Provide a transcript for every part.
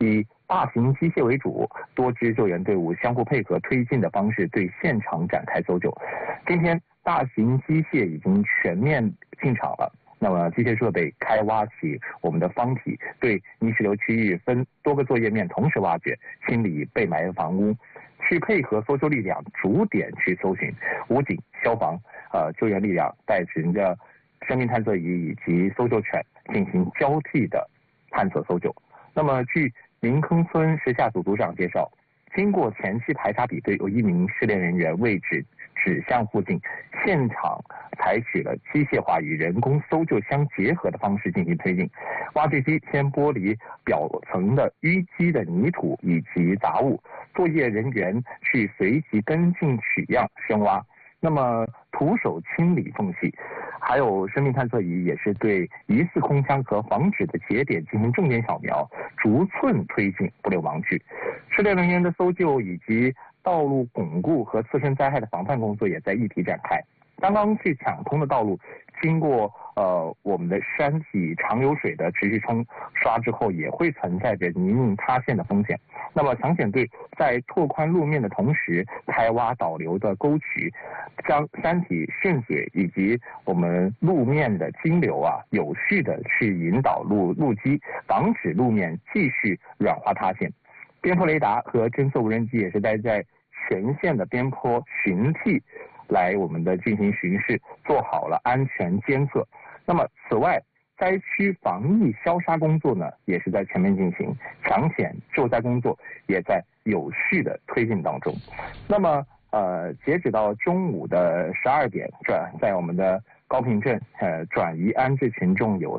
以大型机械为主，多支救援队伍相互配合推进的方式对现场展开搜救。今天大型机械已经全面进场了，那么机械设备开挖起我们的方体，对泥石流区域分多个作业面同时挖掘，清理被埋房屋，去配合搜救力量逐点去搜寻。武警、消防、救援力量带领着生命探测仪以及搜救犬进行交替的探测搜救。那么据林坑村石下组组长介绍，经过前期排查比对，有1名失联人员位置指向附近，现场采取了机械化与人工搜救相结合的方式进行推进。挖掘机先剥离表层的淤积的泥土以及杂物，作业人员去随即跟进取样深挖，那么徒手清理缝隙，还有生命探测仪也是对疑似空腔和房址的节点进行重点扫描，逐寸推进，不留盲区。失联人员的搜救以及道路巩固和次生灾害的防范工作也在一体展开。刚刚去抢通的道路，经过我们的山体长流水的持续冲刷之后，也会存在着泥泞塌陷的风险。那么抢险队在拓宽路面的同时，开挖导流的沟渠，将山体渗水以及我们路面的金流有序的去引导路基，防止路面继续软化塌陷。边坡雷达和侦测无人机也是待在全线的边坡巡替来我们的进行巡视，做好了安全监测。那么此外，灾区防疫消杀工作呢，也是在全面进行，抢险救灾工作也在有序的推进当中。那么截止到中午的12点，在我们的高坪镇转移安置群众有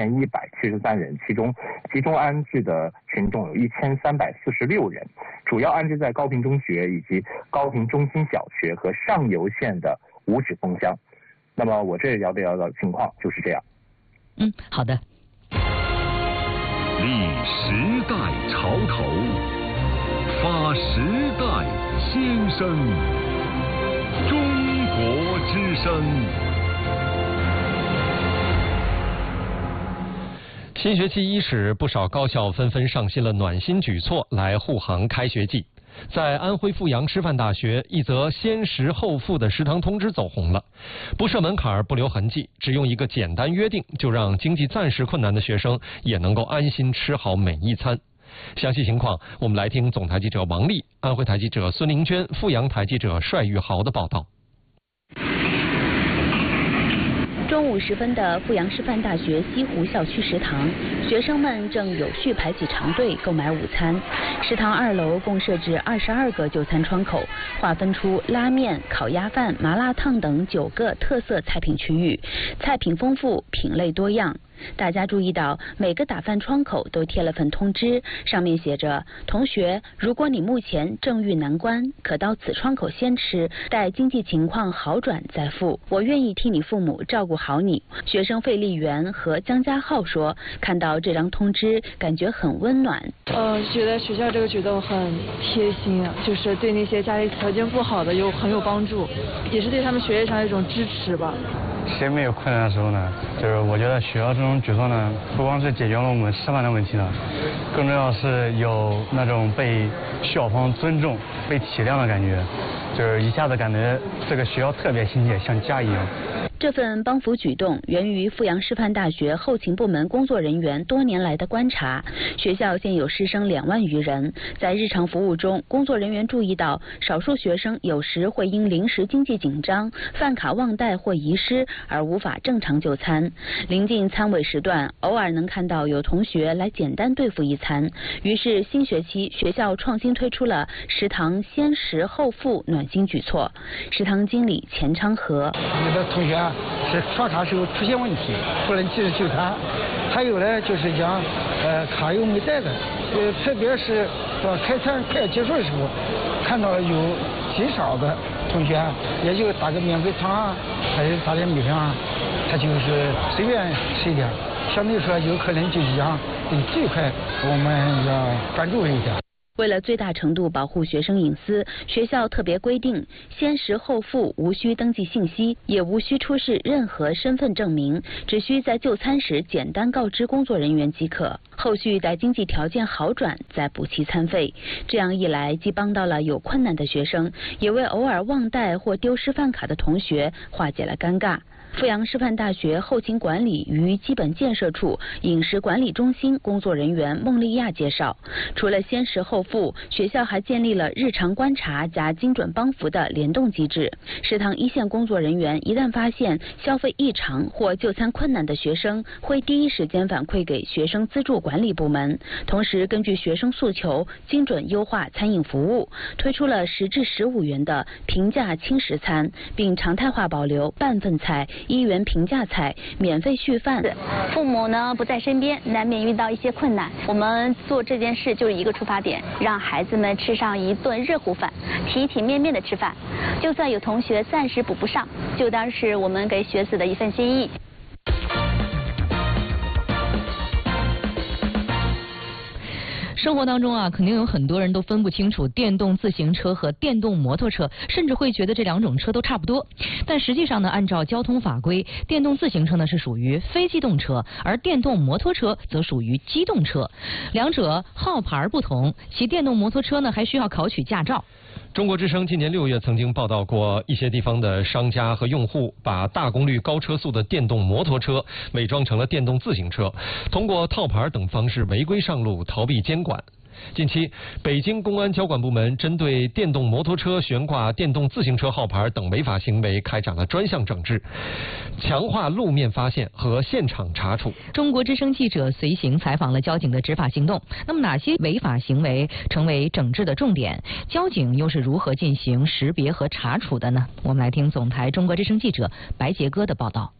3173人，其中集中安置的群众有1346人，主要安置在高坪中学以及高坪中心小学和上游县的五指峰乡。那么我这了解到的情况就是这样。 好的。 立时代潮头，发时代先声，中国之声。 新学期伊始，不少高校纷纷上新了暖心举措来护航开学季。在安徽阜阳师范大学，一则先食后付的食堂通知走红了，不设门槛，不留痕迹，只用一个简单约定，就让经济暂时困难的学生也能够安心吃好每一餐。详细情况，我们来听总台记者王丽、安徽台记者孙玲娟、阜阳台记者帅玉豪的报道。 中午时分的阜阳师范大学西湖校区食堂，学生们正有序排起长队购买午餐。食堂2楼共设置22个就餐窗口，划分出拉面、烤鸭饭、麻辣烫等9个特色菜品区域，菜品丰富，品类多样。大家注意到，每个打饭窗口都贴了份通知，上面写着：同学，如果你目前正遇难关，可到此窗口先吃，待经济情况好转再付。我愿意替你父母照顾好你。学生费丽媛和江家浩说，看到这张通知，感觉很温暖。 觉得学校这个举动很贴心啊，就是对那些家里条件不好的很有帮助，也是对他们学业上一种支持吧。 谁没有困难的时候呢？就是我觉得学校这种举措呢，不光是解决了我们吃饭的问题呢，更重要是有那种被校方尊重、被体谅的感觉，就是一下子感觉这个学校特别亲切，像家一样。 这份帮扶举动源于阜阳师范大学后勤部门工作人员多年来的观察。学校现有师生2万余人，在日常服务中，工作人员注意到少数学生有时会因临时经济紧张、饭卡忘带或遗失而无法正常就餐。临近餐尾时段，偶尔能看到有同学来简单对付一餐。于是新学期学校创新推出了食堂先食后付暖心举措。食堂经理钱昌和： 有的同学是刷卡时候出现问题，不能及时就餐；还有呢，就是讲卡又没带的，特别是到开餐快要结束的时候，看到有极少的同学，也就打个免费汤还是打点米饭他就是随便吃一点，相对说有可能就是讲这一块我们要关注一点。 为了最大程度保护学生隐私，学校特别规定，先食后付无需登记信息，也无需出示任何身份证明，只需在就餐时简单告知工作人员即可。后续待经济条件好转再补齐餐费。这样一来，既帮到了有困难的学生，也为偶尔忘带或丢师范卡的同学化解了尴尬。阜阳师范大学后勤管理与基本建设处饮食管理中心工作人员孟丽亚介绍，除了先食后付，学校还建立了日常观察加精准帮扶的联动机制。食堂一线工作人员一旦发现消费异常或就餐困难的学生，会第一时间反馈给学生资助管理部门，同时根据学生诉求精准优化餐饮服务，推出了10至15元的平价轻食餐，并常态化保留半份菜、1元平价菜、免费续饭。 父母呢不在身边，难免遇到一些困难。我们做这件事就是一个出发点，让孩子们吃上一顿热乎饭，体体面面的吃饭。就算有同学暂时补不上，就当是我们给学子的一份心意。 生活当中啊，肯定有很多人都分不清楚电动自行车和电动摩托车，甚至会觉得这两种车都差不多。但实际上呢，按照交通法规，电动自行车呢是属于非机动车，而电动摩托车则属于机动车。两者号牌不同，骑电动摩托车呢还需要考取驾照。 中国之声今年6月曾经报道过，一些地方的商家和用户把大功率高车速的电动摩托车伪装成了电动自行车，通过套牌等方式违规上路，逃避监管。近期，北京公安交管部门针对电动摩托车悬挂电动自行车号牌等违法行为开展了专项整治，强化路面发现和现场查处。 中国之声记者随行采访了交警的执法行动。那么哪些违法行为成为整治的重点？交警又是如何进行识别和查处的呢？我们来听总台中国之声记者白杰哥的报道。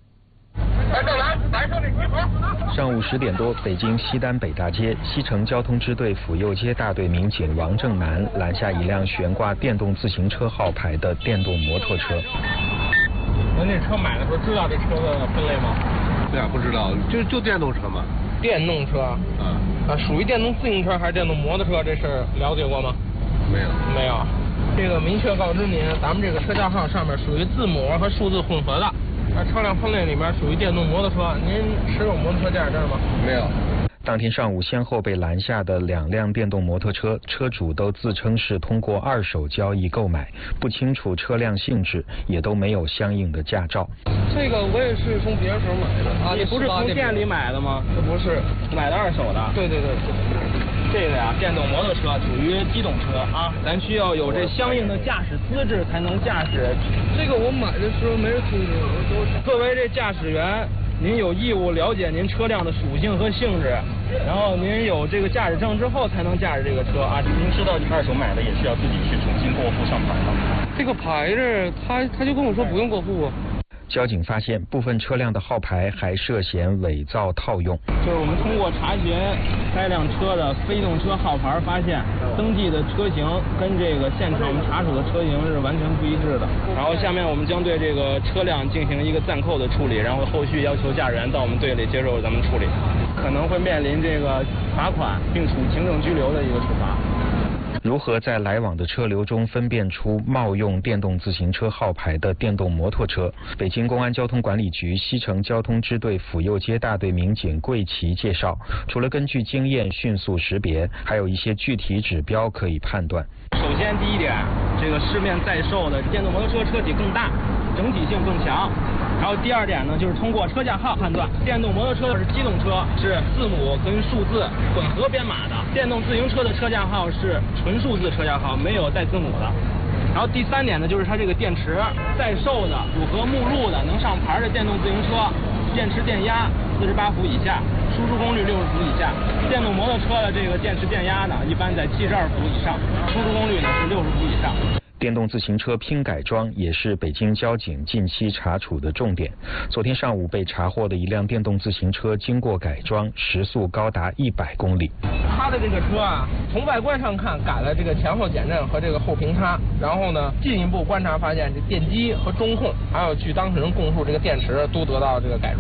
上午10点多，北京西单北大街，西城交通支队府右街大队民警王正南拦下一辆悬挂电动自行车号牌的电动摩托车。 您这车买的时候知道这车的分类吗？ 对啊，不知道，就电动车嘛。 电动车，属于电动自行车还是电动摩托车？这事儿了解过吗？没有。这个明确告知您，咱们这个车架号上面属于字母和数字混合的。车辆分类里面属于电动摩托车，您持有摩托车驾驶证吗？ 没有。 当天上午先后被拦下的2辆电动摩托车，车主都自称是通过2手交易购买，不清楚车辆性质，也都没有相应的驾照。 这个我也是从别人手买的啊，你不是从店里买的吗？不是，买的2手的。对。这个呀，电动摩托车属于机动车啊，咱需要有这相应的驾驶资质才能驾驶。这个我买的时候没人通知我。作为这驾驶员，您有义务了解您车辆的属性和性质，然后您有这个驾驶证之后才能驾驶这个车啊。 您知道2手买的也是要自己去重新过户上牌吗？ 这个牌子他就跟我说不用过户。 交警发现部分车辆的号牌还涉嫌伪造套用。 就是我们通过查询该辆车的非动车号牌，发现登记的车型跟这个现场我们查处的车型是完全不一致的。然后下面我们将对这个车辆进行一个暂扣的处理，然后后续要求驾驶员到我们队里接受咱们处理，可能会面临这个罚款并处行政拘留的一个处罚。 如何在来往的车流中分辨出冒用电动自行车号牌的电动摩托车？北京公安交通管理局西城交通支队府右街大队民警桂奇介绍，除了根据经验迅速识别，还有一些具体指标可以判断。 首先第一点，这个市面在售的电动摩托车车体更大，整体性更强。然后第二点呢，就是通过车架号判断，电动摩托车是机动车，是字母跟数字混合编码的；电动自行车的车架号是纯数字车架号，没有带字母的。然后第三点呢，就是它这个电池在售的符合目录的能上牌的电动自行车，电池电压48伏以下，输出功率60伏以下；电动摩托车的这个电池电压呢，一般在72伏以上，输出功率呢是60伏以上。 电动自行车拼改装也是北京交警近期查处的重点。昨天上午被查获的一辆电动自行车经过改装，时速高达100公里。 它的这个车啊，从外观上看改了这个前后减震和这个后平叉，然后呢进一步观察发现这电机和中控还有去当事人供述这个电池都得到这个改装。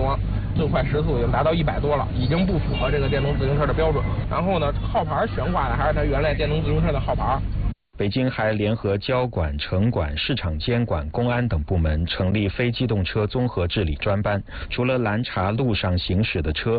最快时速已经达到100多了，已经不符合这个电动自行车的标准。然后呢，号牌悬挂的还是它原来电动自行车的号牌。 北京还联合交管、城管、市场监管、公安等部门成立非机动车综合治理专班，除了拦查路上行驶的车，